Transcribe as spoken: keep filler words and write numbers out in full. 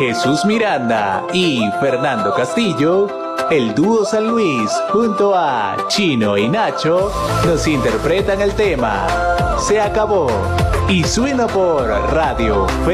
Jesús Miranda y Fernando Castillo, el dúo San Luis junto a Chino y Nacho nos interpretan el tema Se Acabó y suena por Radio Fe.